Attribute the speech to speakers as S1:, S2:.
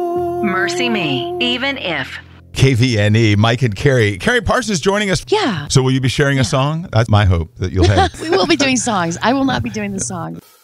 S1: Mercy Me, even if.
S2: KVNE, Mike and Carrie. Carrie Parsons joining us.
S3: Yeah.
S2: So will you be sharing a song? That's my hope that you'll have.
S3: We will be doing songs. I will not be doing the song.